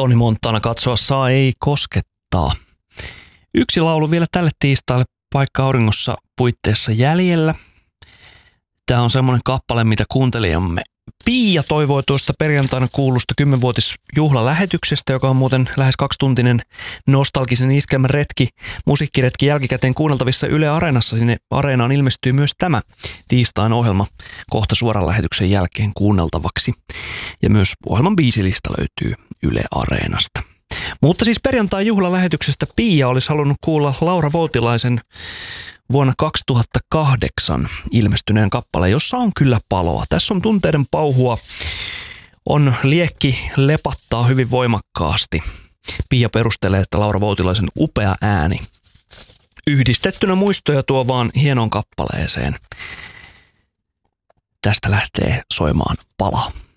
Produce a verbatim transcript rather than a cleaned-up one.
Toni Montana katsoa saa ei koskettaa. Yksi laulu vielä tälle tiistaille Paikka auringossa puitteissa jäljellä. Tämä on semmoinen kappale, mitä kuuntelijamme Pia toivoi tuosta perjantaina kuulusta kymmenvuotisjuhlalähetyksestä, joka on muuten lähes kaksituntinen nostalgisen iskelmän retki, musiikkiretki jälkikäteen kuunneltavissa Yle Areenassa. Sinne Areenaan ilmestyy myös tämä tiistain ohjelma kohta suoran lähetyksen jälkeen kuunneltavaksi. Ja myös ohjelman biisilista löytyy Yle Areenasta. Mutta siis perjantai juhlalähetyksestä Pia olisi halunnut kuulla Laura Voutilaisen vuonna kaksituhattakahdeksan ilmestyneen kappaleen, jossa on kyllä paloa. Tässä on tunteiden pauhua, on liekki lepattaa hyvin voimakkaasti. Pia perustelee, että Laura Voutilaisen upea ääni yhdistettynä muistoja tuo vaan hienoon kappaleeseen. Tästä lähtee soimaan Pala.